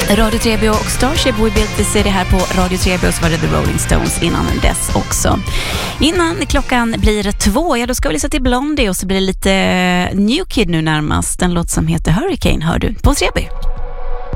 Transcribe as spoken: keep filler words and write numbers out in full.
Radio Trebio och Starship We Built the City här på Radio Trebio, och så var det The Rolling Stones innan dess också. Innan klockan blir två, ja då ska vi lyssna till Blondie, och så blir det lite New Kid nu närmast. En låt som heter Hurricane hör du på Trebio.